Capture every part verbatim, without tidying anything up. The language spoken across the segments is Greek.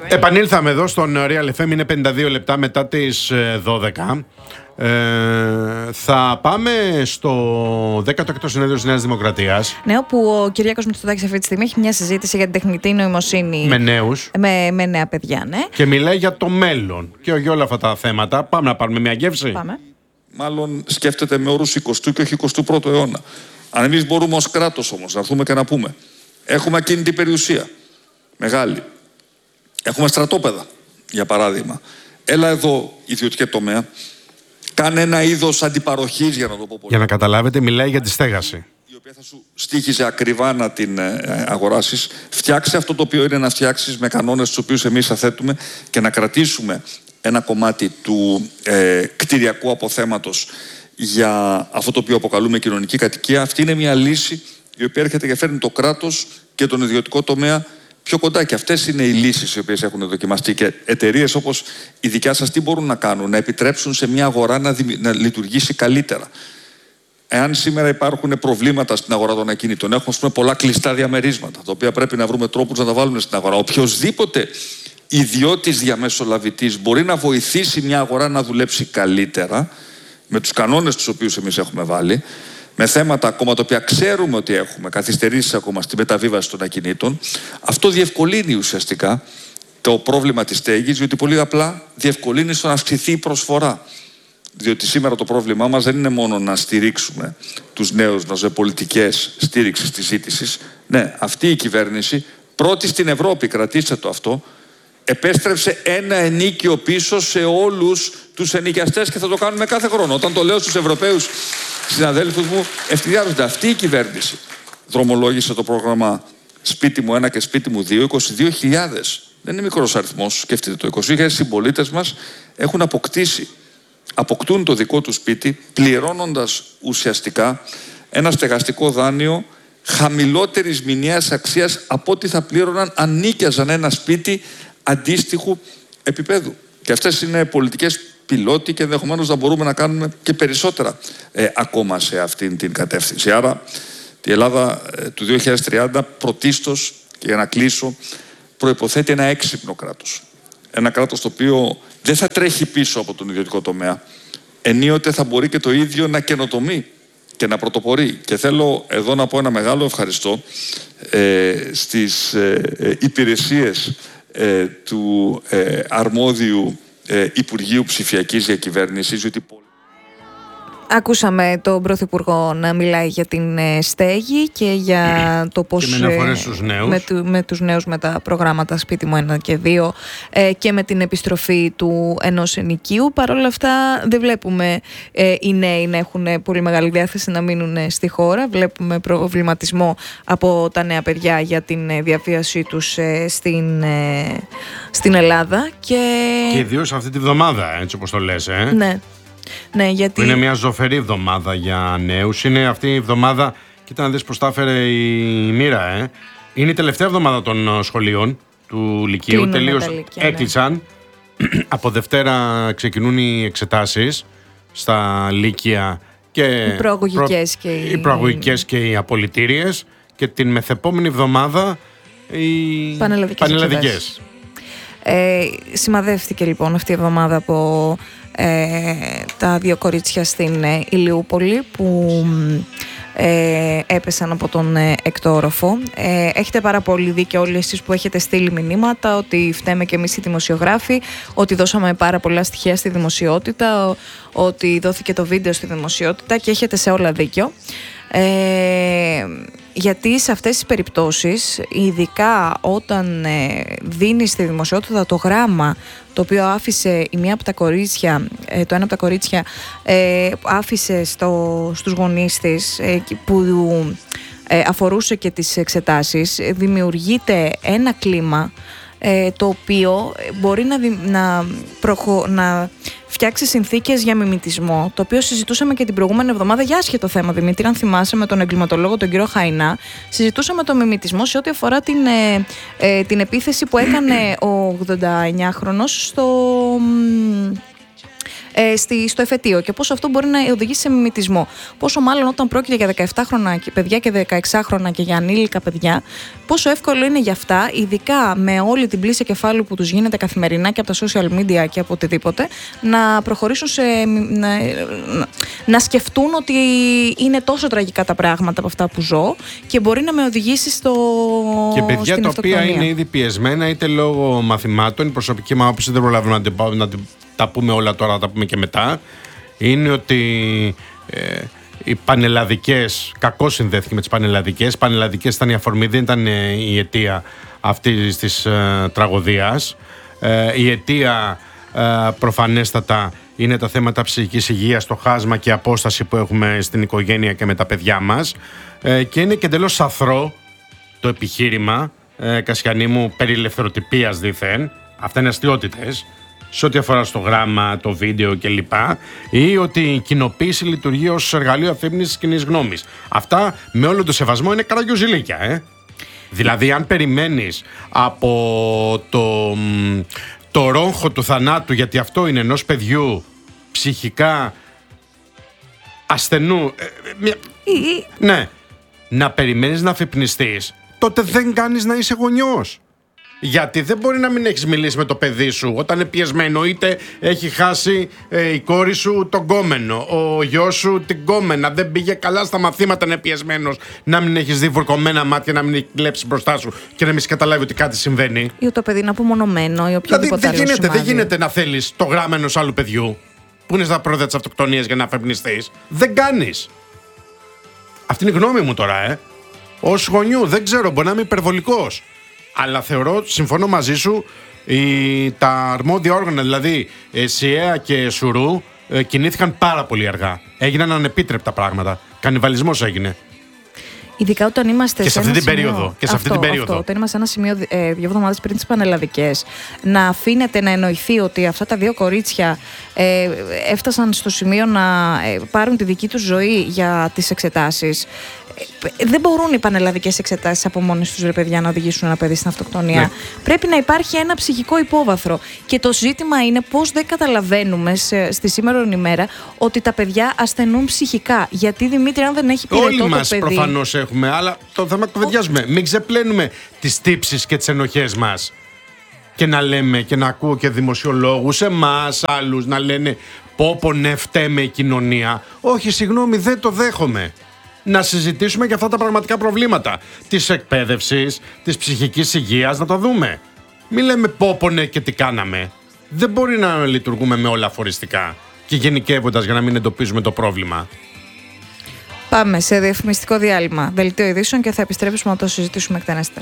Επανήλθαμε εδώ στον Real εφ εμ, είναι πενήντα δύο λεπτά μετά τις δώδεκα. Ε, θα πάμε στο δέκατο έκτο συνέδριο της Νέας Δημοκρατίας. Ναι, όπου ο Κυριάκος Μητσοτάκης αυτή τη στιγμή έχει μια συζήτηση για την τεχνητή νοημοσύνη με νέους. Με, με νέα παιδιά, ναι. Και μιλάει για το μέλλον και για όλα αυτά τα θέματα. Πάμε να πάρουμε μια γεύση. Πάμε. Μάλλον σκέφτεται με όρους εικοστού και όχι εικοστού πρώτου αιώνα. Αν εμείς μπορούμε ως κράτος όμως να έρθουμε και να πούμε: έχουμε ακίνητη περιουσία μεγάλη. Έχουμε στρατόπεδα, για παράδειγμα. Έλα εδώ, ιδιωτική τομέα. Κάνε ένα είδος αντιπαροχής, για να το πω πολύ. Για να καταλάβετε, μιλάει για τη στέγαση. Η οποία θα σου στοίχιζε ακριβά να την ε, αγοράσεις. Φτιάξε αυτό το οποίο είναι να φτιάξεις με κανόνες τους οποίους εμείς θα θέτουμε και να κρατήσουμε ένα κομμάτι του ε, κτηριακού αποθέματος για αυτό το οποίο αποκαλούμε κοινωνική κατοικία. Αυτή είναι μια λύση η οποία έρχεται και φέρνει το κράτος και τον ιδιωτικό τομέα πιο κοντά. Και αυτές είναι οι λύσεις οι οποίες έχουν δοκιμαστεί. Και εταιρείες όπως η δικιά σας τι μπορούν να κάνουν? Να επιτρέψουν σε μια αγορά να, δη... να λειτουργήσει καλύτερα. Εάν σήμερα υπάρχουν προβλήματα στην αγορά των ακινήτων, έχουμε πούμε, πολλά κλειστά διαμερίσματα, τα οποία πρέπει να βρούμε τρόπους να τα βάλουμε στην αγορά. Οποιοσδήποτε ιδιώτης διαμεσολαβητής μπορεί να βοηθήσει μια αγορά να δουλέψει καλύτερα, με τους κανόνες τους οποίους εμείς έχουμε βάλει, με θέματα ακόμα τα οποία ξέρουμε ότι έχουμε, καθυστερήσεις ακόμα στη μεταβίβαση των ακινήτων, αυτό διευκολύνει ουσιαστικά το πρόβλημα της στέγης, διότι πολύ απλά διευκολύνει στο να αυξηθεί η προσφορά. Διότι σήμερα το πρόβλημά μας δεν είναι μόνο να στηρίξουμε τους νέους μας με πολιτικές στήριξης της ζήτησης. Ναι, αυτή η κυβέρνηση, πρώτη στην Ευρώπη, κρατήστε το αυτό, επέστρεψε ένα ενίκιο πίσω σε όλους τους ενοικιαστές και θα το κάνουμε κάθε χρόνο. Όταν το λέω στους Ευρωπαίους συναδέλφους μου, ευτυχιάζονται. Αυτή η κυβέρνηση δρομολόγησε το πρόγραμμα Σπίτι μου ένα και Σπίτι μου δύο, είκοσι δύο χιλιάδες. Δεν είναι μικρός αριθμός, σκεφτείτε το. είκοσι δύο χιλιάδες συμπολίτες μας έχουν αποκτήσει, αποκτούν το δικό του σπίτι, πληρώνοντας ουσιαστικά ένα στεγαστικό δάνειο χαμηλότερης μηνιαίας αξίας από ό,τι θα πλήρωναν αν νίκιαζαν ένα σπίτι αντίστοιχου επίπεδου. Και αυτές είναι πολιτικές πιλότη και ενδεχομένως να μπορούμε να κάνουμε και περισσότερα ε, ακόμα σε αυτήν την κατεύθυνση. Άρα η Ελλάδα ε, του δύο χιλιάδες τριάντα πρωτίστως, και για να κλείσω, προϋποθέτει ένα έξυπνο κράτος. Ένα κράτος το οποίο δεν θα τρέχει πίσω από τον ιδιωτικό τομέα. Ενίοτε θα μπορεί και το ίδιο να καινοτομεί και να πρωτοπορεί. Και θέλω εδώ να πω ένα μεγάλο ευχαριστώ ε, στις ε, ε, υπηρεσίες ε, του ε, αρμόδιου ε, Υπουργείου Ψηφιακής Διακυβέρνησης, διότι... Ακούσαμε τον Πρωθυπουργό να μιλάει για την στέγη και για το πώς και με, στους νέους. με, του, με τους νέους με τα προγράμματα Σπίτι μου ένα και δύο ε, και με την επιστροφή του ενός ενοικίου. Παρ' όλα αυτά δεν βλέπουμε ε, οι νέοι να έχουν πολύ μεγάλη διάθεση να μείνουν στη χώρα. Βλέπουμε προβληματισμό από τα νέα παιδιά για την διαβίωσή τους ε, στην, ε, στην Ελλάδα. Και, και ιδίως αυτή τη βδομάδα, έτσι όπως το λες. Ε. Ναι. Ναι, γιατί... Είναι μια ζωφερή εβδομάδα για νέους. Είναι αυτή η εβδομάδα, κοίτα να δεις πώς τα έφερε η μοίρα, ε. Είναι η τελευταία εβδομάδα των σχολείων του Λυκείου. Τελείως έκλεισαν. Ναι. Από Δευτέρα ξεκινούν οι εξετάσεις στα Λύκεια και οι προαγωγικές, προ... και, οι... οι προαγωγικές και οι απολυτήριες. Και την μεθεπόμενη εβδομάδα οι πανελλαδικές. Ε, σημαδεύτηκε λοιπόν αυτή η εβδομάδα από ε, τα δύο κορίτσια στην ε, Ηλιούπολη που ε, έπεσαν από τον ε, έκτο όροφο. Ε, έχετε πάρα πολύ δίκιο όλοι εσείς που έχετε στείλει μηνύματα ότι φταίμε και εμείς οι δημοσιογράφοι, ότι δώσαμε πάρα πολλά στοιχεία στη δημοσιότητα, ότι δόθηκε το βίντεο στη δημοσιότητα και έχετε σε όλα δίκιο. Ε, γιατί σε αυτές τις περιπτώσεις, ειδικά όταν ε, δίνει στη δημοσιότητα το γράμμα το οποίο άφησε η μία από τα κορίτσια, ε, το ένα από τα κορίτσια ε, άφησε στο, στους γονείς της ε, που ε, αφορούσε και τις εξετάσεις, δημιουργείται ένα κλίμα ε, το οποίο μπορεί να, να, προχω, να φτιάξει συνθήκες για μιμητισμό, το οποίο συζητούσαμε και την προηγούμενη εβδομάδα για άσχετο θέμα, Δημήτρη, αν θυμάσαι, με τον εγκληματολόγο τον κύριο Χαϊνά. Συζητούσαμε τον μιμητισμό σε ό,τι αφορά την, ε, ε, την επίθεση που έκανε ο ογδονταεννιάχρονος στο... ε, στη, στο εφετείο και πόσο αυτό μπορεί να οδηγήσει σε μιμητισμό. Πόσο μάλλον όταν πρόκειται για δεκαεπτάχρονα παιδιά και δεκαεξάχρονα και για ανήλικα παιδιά, πόσο εύκολο είναι για αυτά, ειδικά με όλη την πλήση κεφάλου που τους γίνεται καθημερινά και από τα social media και από οτιδήποτε, να προχωρήσουν σε. να, να σκεφτούν ότι είναι τόσο τραγικά τα πράγματα από αυτά που ζω και μπορεί να με οδηγήσει στο. Και παιδιά τα οποία είναι ήδη πιεσμένα, είτε λόγω μαθημάτων, η προσωπική μου άποψη, δεν προλαβαίνουμε να, να τα πούμε όλα τώρα, να τα πούμε και μετά, είναι ότι ε, οι πανελλαδικές, κακώς συνδέθηκε με τις πανελλαδικές, οι πανελλαδικές ήταν η αφορμή, δεν ήταν ε, η αιτία αυτής της ε, τραγωδίας. Ε, η αιτία ε, προφανέστατα είναι τα θέματα ψυχικής υγείας, το χάσμα και η απόσταση που έχουμε στην οικογένεια και με τα παιδιά μας, ε, και είναι και εντελώς αθρό το επιχείρημα, ε, Κασιανή μου, περί ελευθεροτυπίας δήθεν. Αυτά είναι αστιότητες σε ό,τι αφορά στο γράμμα, το βίντεο κλπ. Ή ότι η κοινοποίηση λειτουργεί ως εργαλείο αφήμνησης της κοινής γνώμης. Αυτά με όλο το σεβασμό είναι καραγιοζηλίκια, ε. Δηλαδή αν περιμένεις από το, το ρόγχο του θανάτου, γιατί αυτό είναι, ενός παιδιού ψυχικά ασθενού, ε, μια, ναι, να περιμένεις να αφυπνιστείς, τότε δεν κάνεις να είσαι γονιός. Γιατί δεν μπορεί να μην έχεις μιλήσει με το παιδί σου όταν είναι πιεσμένο, είτε έχει χάσει ε, η κόρη σου τον κόμενο, ο γιος σου την κόμενα, δεν πήγε καλά στα μαθήματα, είναι πιεσμένος, να μην έχεις δει βουρκωμένα μάτια, να μην έχει κλέψει μπροστά σου και να μην καταλάβει ότι κάτι συμβαίνει. Ή το παιδί είναι απομονωμένο ή οποιοδήποτε δηλαδή, δεν άλλο γίνεται, σημάδι. δεν γίνεται να θέλεις το γράμμα ενός άλλου παιδιού που είναι στα πρόοδια της αυτοκτονίας για να αφεμπνιστείς. Δεν κάνεις. Αυτή είναι η γνώμη μου τώρα, ε. Ως γονιού, δεν ξέρω, μπορεί να είμαι υπερβολικός. Αλλά θεωρώ, συμφωνώ μαζί σου, η, τα αρμόδια όργανα, δηλαδή ΣΥΕΑ και ΣΟΥΡΟΥ, ε, κινήθηκαν πάρα πολύ αργά. Έγιναν ανεπίτρεπτα πράγματα. Κανιβαλισμός έγινε. Ειδικά όταν είμαστε και σε, σε αυτή την σημείο, περίοδο. Και σε αυτό, αυτή την περίοδο. Αυτό, όταν είμαστε σε ένα σημείο ε, δύο εβδομάδες πριν τις πανελλαδικές, να αφήνεται να εννοηθεί ότι αυτά τα δύο κορίτσια ε, έφτασαν στο σημείο να ε, πάρουν τη δική τους ζωή για τις εξετάσεις. Δεν μπορούν οι πανελλαδικές εξετάσεις από μόνες τους, ρε παιδιά, να οδηγήσουν ένα παιδί στην αυτοκτονία. Ναι. Πρέπει να υπάρχει ένα ψυχικό υπόβαθρο. Και το ζήτημα είναι πώς δεν καταλαβαίνουμε σε, στη σήμερον ημέρα ότι τα παιδιά ασθενούν ψυχικά. Γιατί, Δημήτρη, αν δεν έχει πυρετό το παιδί. Όλοι μας προφανώς έχουμε, αλλά το θέμα κουβεντιάζουμε. Μην ξεπλένουμε τις τύψεις και τις ενοχές μας. Και να λέμε και να ακούω και δημοσιολόγους, εμάς, άλλους, να λένε πω πω ναι, φταίμε η κοινωνία. Όχι, συγγνώμη, δεν το δέχομαι. Να συζητήσουμε για αυτά τα πραγματικά προβλήματα της εκπαίδευσης, της ψυχικής υγείας, να τα δούμε. Μην λέμε πω πω ναι και τι κάναμε. Δεν μπορεί να λειτουργούμε με όλα αφοριστικά και γενικεύοντας για να μην εντοπίζουμε το πρόβλημα. Πάμε σε διαφημιστικό διάλειμμα, δελτίο ειδήσεων, και θα επιστρέψουμε να το συζητήσουμε εκτενέστερα.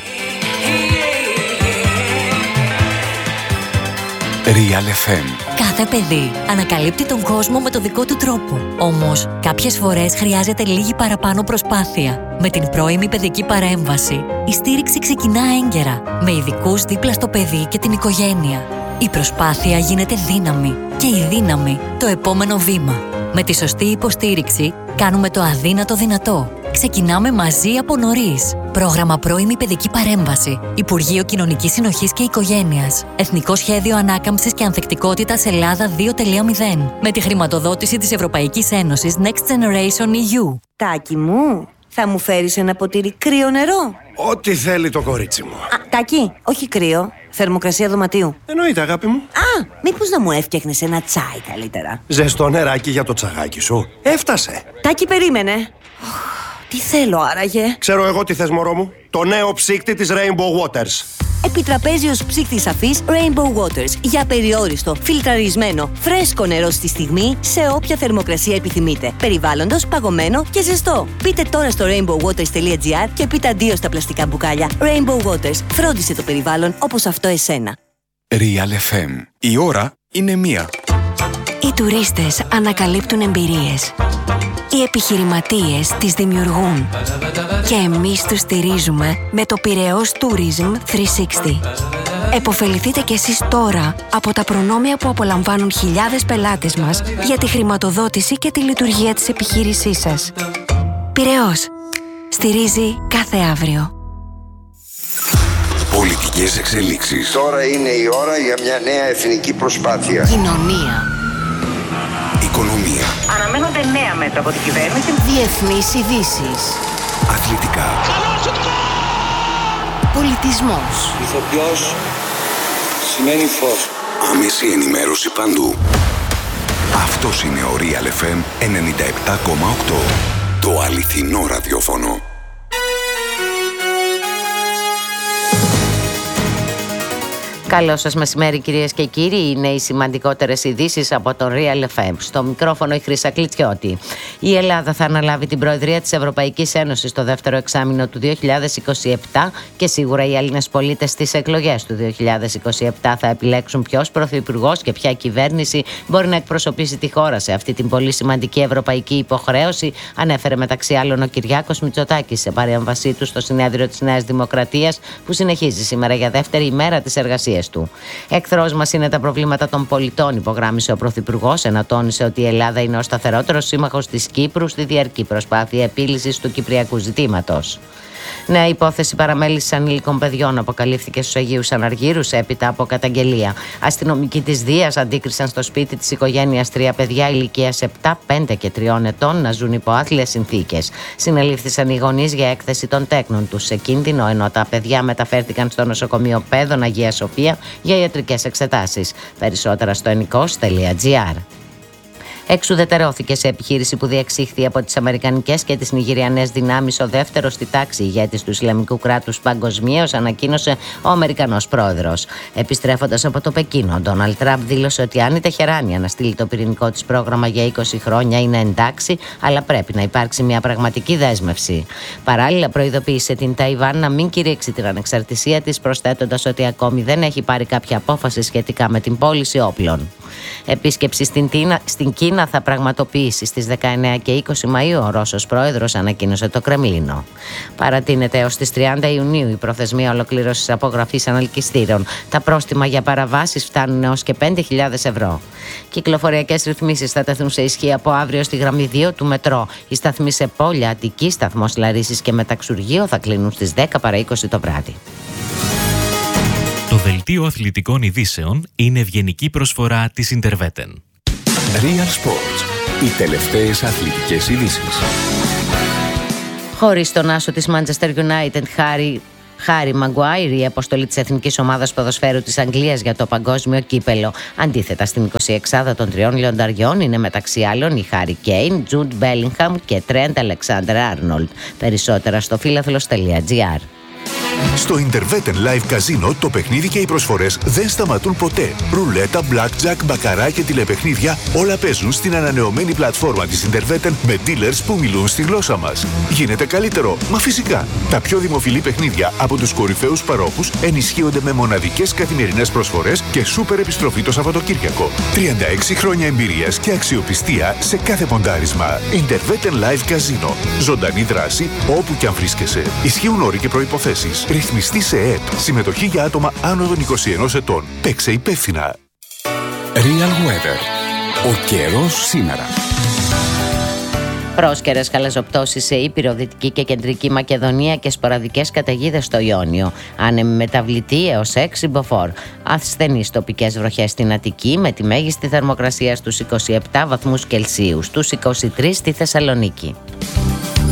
Real εφ εμ. Κάθε παιδί ανακαλύπτει τον κόσμο με το δικό του τρόπο. Όμως, κάποιες φορές χρειάζεται λίγη παραπάνω προσπάθεια. Με την πρώιμη παιδική παρέμβαση, η στήριξη ξεκινά έγκαιρα, με ειδικούς δίπλα στο παιδί και την οικογένεια. Η προσπάθεια γίνεται δύναμη και η δύναμη το επόμενο βήμα. Με τη σωστή υποστήριξη, κάνουμε το αδύνατο δυνατό. Ξεκινάμε μαζί από νωρίς. Πρόγραμμα πρώιμη παιδική παρέμβαση. Υπουργείο Κοινωνικής Συνοχής και Οικογένειας. Εθνικό Σχέδιο Ανάκαμψης και Ανθεκτικότητας Ελλάδα δύο τελεία μηδέν. Με τη χρηματοδότηση της Ευρωπαϊκής Ένωσης Next Generation ι γιου. Τάκη μου, θα μου φέρεις ένα ποτήρι κρύο νερό? Ό,τι θέλει το κορίτσι μου. Α, Τάκη, όχι κρύο. Θερμοκρασία δωματίου. Εννοείται, αγάπη μου. Α, μήπως να μου έφτιαχνες ένα τσάι καλύτερα? Ζεστό νεράκι για το τσαγάκι σου. Έφτασε. Τάκη, περίμενε. Τι θέλω άραγε? Ξέρω εγώ τι θες, μωρό μου. Το νέο ψύκτη της Rainbow Waters. Επιτραπέζιος ψύκτης αφής Rainbow Waters. Για περιόριστο, φιλτραρισμένο, φρέσκο νερό στη στιγμή, σε όποια θερμοκρασία επιθυμείτε. Περιβάλλοντος, παγωμένο και ζεστό. Μπείτε τώρα στο rainbow waters τελεία τζι άρ και πείτε αντίο στα πλαστικά μπουκάλια. Rainbow Waters. Φρόντισε το περιβάλλον όπως αυτό εσένα. Real εφ εμ. Η ώρα είναι μία. Οι τουρίστες ανακαλύπτουν εμπειρίες. Οι επιχειρηματίες τις δημιουργούν. Και εμείς τους στηρίζουμε με το Πειραιώς Tourism τριακόσια εξήντα. Εποφεληθείτε κι εσείς τώρα από τα προνόμια που απολαμβάνουν χιλιάδες πελάτες μας για τη χρηματοδότηση και τη λειτουργία της επιχείρησής σας. Πειραιώς. Στηρίζει κάθε αύριο. Πολιτικές εξελίξεις. Τώρα είναι η ώρα για μια νέα εθνική προσπάθεια. Κοινωνία. Αναμένονται νέα μέτρα από την κυβέρνηση. Διεθνείς ειδήσεις. Αθλητικά. Πολιτισμός. Ηθοποιός σημαίνει φως. Άμεση ενημέρωση παντού. Αυτός είναι ο Real εφ εμ ενενήντα επτά κόμμα οκτώ. Το αληθινό ραδιόφωνο. Καλό σας μεσημέρι, κυρίες και κύριοι. Είναι οι σημαντικότερες ειδήσεις από το Real εφ εμ. Στο μικρόφωνο η Χρύσα Κλιτσιώτη. Η Ελλάδα θα αναλάβει την Προεδρία της Ευρωπαϊκής Ένωσης το δεύτερο εξάμηνο του δύο χιλιάδες είκοσι επτά και σίγουρα οι Έλληνες πολίτες στις εκλογές του δύο χιλιάδες είκοσι επτά θα επιλέξουν ποιος πρωθυπουργός και ποια κυβέρνηση μπορεί να εκπροσωπήσει τη χώρα σε αυτή την πολύ σημαντική ευρωπαϊκή υποχρέωση, ανέφερε μεταξύ άλλων ο Κυριάκος Μητσοτάκης σε παρέμβασή του στο συνέδριο της Νέας Δημοκρατίας που συνεχίζει σήμερα για δεύτερη ημέρα της εργασίας του. Εχθρός μας είναι τα προβλήματα των πολιτών, υπογράμμισε ο Πρωθυπουργός, ενώ τόνισε ότι η Ελλάδα είναι ο σταθερότερος σύμμαχος της Κύπρου στη διαρκή προσπάθεια επίλυσης του κυπριακού ζητήματος. Νέα υπόθεση παραμέλησης ανήλικων παιδιών αποκαλύφθηκε στους Αγίους Αναργύρους έπειτα από καταγγελία. Αστυνομικοί της Δίας αντίκρισαν στο σπίτι της οικογένειας τρία παιδιά ηλικίας επτά, πέντε και τριών ετών να ζουν υπό άθλιες συνθήκες. Συνελήφθησαν οι γονείς για έκθεση των τέκνων τους σε κίνδυνο, ενώ τα παιδιά μεταφέρθηκαν στο νοσοκομείο Πέδων Αγία Σοφία για ιατρικές εξετάσεις. Περισσότερα στο ενικός τελεία τζι άρ. Εξουδετερώθηκε σε επιχείρηση που διεξήχθη από τις Αμερικανικές και τις Νιγηριανές δυνάμεις ο δεύτερος στη τάξη ηγέτης του Ισλαμικού κράτους παγκοσμίως, ανακοίνωσε ο Αμερικανός πρόεδρος. Επιστρέφοντας από το Πεκίνο, ο Ντόναλντ Τραμπ δήλωσε ότι αν η Τεχεράνη αναστείλει το πυρηνικό της πρόγραμμα για είκοσι χρόνια είναι εντάξει, αλλά πρέπει να υπάρξει μια πραγματική δέσμευση. Παράλληλα, προειδοποίησε την Ταϊβάν να μην κηρύξει την ανεξαρτησία της, προσθέτοντας ότι ακόμη δεν έχει πάρει κάποια απόφαση σχετικά με την πώληση όπλων. Επίσκεψη στην, Τίνα, στην Κίνα θα πραγματοποιήσει στις δεκαεννέα και είκοσι Μαΐου ο Ρώσος πρόεδρος, ανακοίνωσε το Κρεμλίνο. Παρατείνεται έως τις τριάντα Ιουνίου η προθεσμία ολοκλήρωσης απογραφής αναλκυστήρων. Τα πρόστιμα για παραβάσεις φτάνουν έως και πέντε χιλιάδες ευρώ. Κυκλοφοριακές ρυθμίσεις θα τεθούν σε ισχύ από αύριο στη γραμμή δύο του μετρό. Οι σταθμοί σε Πόλια, Αττική, σταθμός Λαρίσης και Μεταξουργείο θα κλείνουν στις δέκα παρά είκοσι το βράδυ. Το δελτίο αθλητικών ειδήσεων είναι ευγενική προσφορά της Interveten. Real Sports. Οι τελευταίες αθλητικές ειδήσεις. Χωρίς τον άσο της Manchester United, Χάρι Χάρι Μαγκουάιρ, η αποστολή της Εθνικής Ομάδας Ποδοσφαίρου της Αγγλίας για το Παγκόσμιο Κύπελο. Αντίθετα, στην εικοσιεξάδα των τριών λιονταριών είναι μεταξύ άλλων οι Χάρι Κέιν, Τζουντ Μπέλιγχαμ και Τρέντ Αλεξάνδερ Άρνολντ. Περισσότερα στο φίλαθλος τελεία τζι άρ. Στο Interveten Live Casino το παιχνίδι και οι προσφορές δεν σταματούν ποτέ. Ρουλέτα, blackjack, μπακαρά και τηλεπαιχνίδια όλα παίζουν στην ανανεωμένη πλατφόρμα της Interveten με dealers που μιλούν στη γλώσσα μας. Γίνεται καλύτερο, μα φυσικά. Τα πιο δημοφιλή παιχνίδια από τους κορυφαίους παρόχους ενισχύονται με μοναδικές καθημερινές προσφορές και σούπερ επιστροφή το Σαββατοκύριακο. τριάντα έξι χρόνια εμπειρίας και αξιοπιστία σε κάθε ποντάρισμα. Interveten Live Casino. Ζωντανή δράση όπου κι αν βρίσκεσαι. Ισχύουν όροι και προϋποθέσεις. Ρυθμιστή σε ΕΕΠ. Συμμετοχή για άτομα άνω των είκοσι ενός ετών. Παίξε υπεύθυνα. Real Weather. Ο καιρός σήμερα. Πρόσκαιρες χαλαζοπτώσεις σε Ήπειρο, Δυτική και Κεντρική Μακεδονία και σποραδικές καταιγίδες στο Ιόνιο. Άνεμη μεταβλητή έως έξι μποφόρ. Ασθενείς τοπικές βροχές στην Αττική με τη μέγιστη θερμοκρασία στους είκοσι επτά βαθμούς Κελσίου, στους είκοσι τρεις στη Θεσσαλονίκη.